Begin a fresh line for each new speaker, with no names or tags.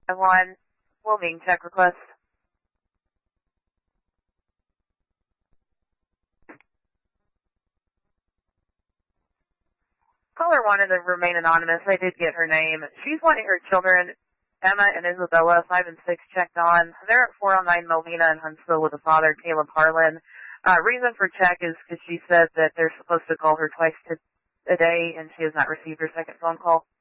One, well-being check request. Caller wanted to remain anonymous. I did get her name. She's wanting her children, Emma and Isabella, 5 and 6, checked on. They're at 409 Melvina in Huntsville with the father, Caleb Harlan. Reason for check is because she said that they're supposed to call her twice a day, and she has not received her second phone call.